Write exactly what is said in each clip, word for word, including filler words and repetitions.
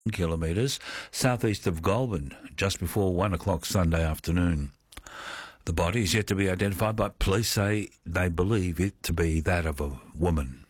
kilometres southeast of Goulburn, just before one o'clock Sunday afternoon. The body is yet to be identified, but police say they believe it to be that of a woman.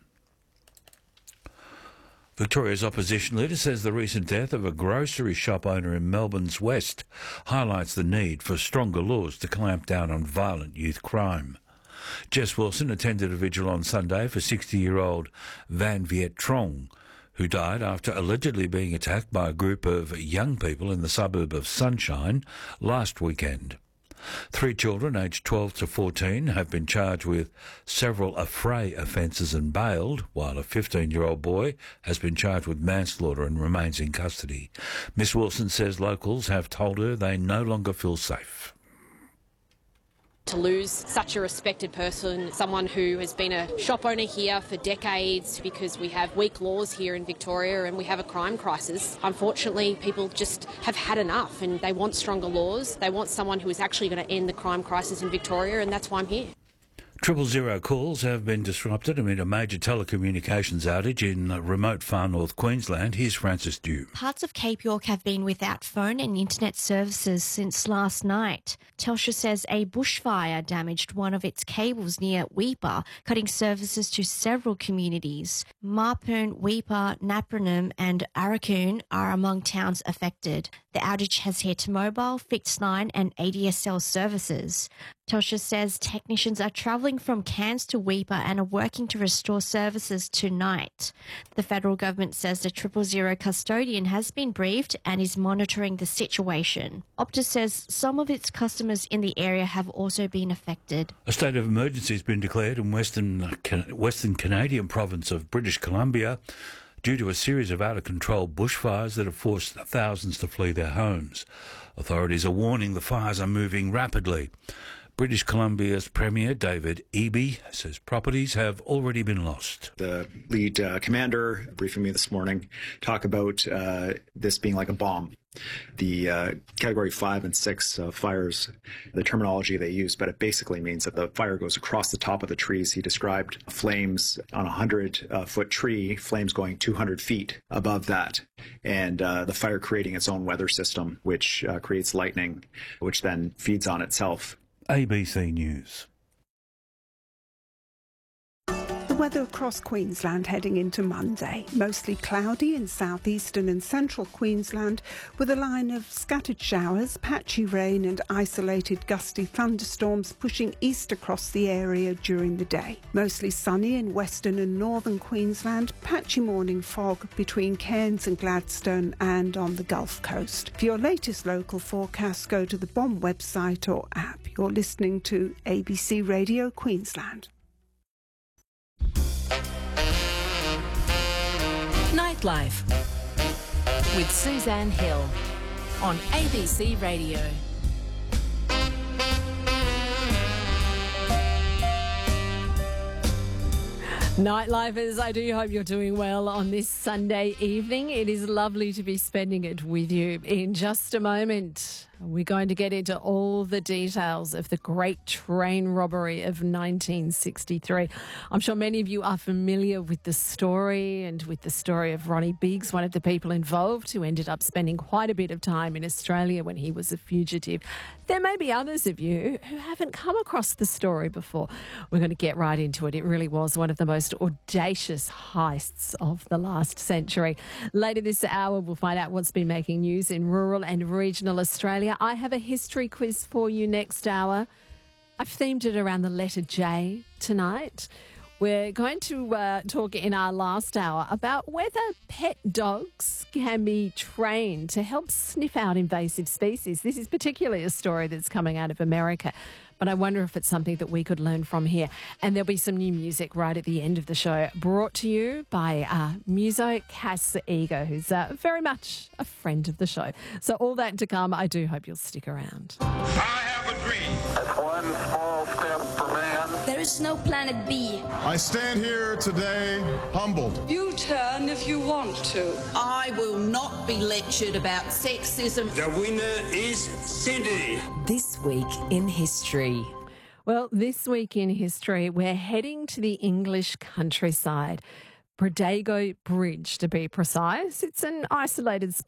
Victoria's opposition leader says the recent death of a grocery shop owner in Melbourne's West highlights the need for stronger laws to clamp down on violent youth crime. Jess Wilson attended a vigil on Sunday for sixty-year-old Van Viet Trong, who died after allegedly being attacked by a group of young people in the suburb of Sunshine last weekend. Three children, aged twelve to fourteen, have been charged with several affray offences and bailed, while a fifteen-year-old boy has been charged with manslaughter and remains in custody. Miss Wilson says locals have told her they no longer feel safe. To lose such a respected person, someone who has been a shop owner here for decades, because we have weak laws here in Victoria and we have a crime crisis. Unfortunately, people just have had enough and they want stronger laws. They want someone who is actually going to end the crime crisis in Victoria, and that's why I'm here. Triple zero calls have been disrupted amid a major telecommunications outage in remote far north Queensland. Here's Francis Dew. Parts of Cape York have been without phone and internet services since last night. Telstra says a bushfire damaged one of its cables near Weipa, cutting services to several communities. Mapoon, Weipa, Napranum and Arakoon are among towns affected. The outage has hit mobile, fixed line and A D S L services. Telstra says technicians are travelling from Cairns to Weipa and are working to restore services tonight. The federal government says the triple zero custodian has been briefed and is monitoring the situation. Optus says some of its customers in the area have also been affected. A state of emergency has been declared in Western, Western Canadian province of British Columbia due to a series of out-of-control bushfires that have forced thousands to flee their homes. Authorities are warning the fires are moving rapidly. British Columbia's Premier, David Eby, says properties have already been lost. The lead uh, commander briefing me this morning talk about uh, this being like a bomb. The uh, category five and six uh, fires, the terminology they use, but it basically means that the fire goes across the top of the trees. He described flames on a hundred-foot tree, flames going two hundred feet above that, and uh, the fire creating its own weather system, which uh, creates lightning, which then feeds on itself. A B C News. The weather across Queensland heading into Monday. Mostly cloudy in southeastern and central Queensland, with a line of scattered showers, patchy rain and isolated gusty thunderstorms pushing east across the area during the day. Mostly sunny in western and northern Queensland, patchy morning fog between Cairns and Gladstone and on the Gulf Coast. For your latest local forecast, go to the B O M website or app. You're listening to A B C Radio Queensland. Nightlife with Suzanne Hill on A B C Radio. Nightlifers, I do hope you're doing well on this Sunday evening. It is lovely to be spending it with you. In just a moment, we're going to get into all the details of the great train robbery of nineteen sixty-three. I'm sure many of you are familiar with the story and with the story of Ronnie Biggs, one of the people involved who ended up spending quite a bit of time in Australia when he was a fugitive. There may be others of you who haven't come across the story before. We're going to get right into it. It really was one of the most audacious heists of the last century. Later this hour, we'll find out what's been making news in rural and regional Australia. I have a history quiz for you next hour. I've themed it around the letter J tonight. We're going to uh, talk in our last hour about whether pet dogs can be trained to help sniff out invasive species. This is particularly a story that's coming out of America, but I wonder if it's something that we could learn from here. And there'll be some new music right at the end of the show, brought to you by uh, Muso Cass Ego, who's uh, very much a friend of the show. So all that to come. I do hope you'll stick around. I have a dream. That's one small step for man. There is no planet B. I stand here today humbled. You turn if you want to. I will not be lectured about sexism. The winner is Cindy. This week in history. Well, this week in history, we're heading to the English countryside. Pradago Bridge, to be precise. It's an isolated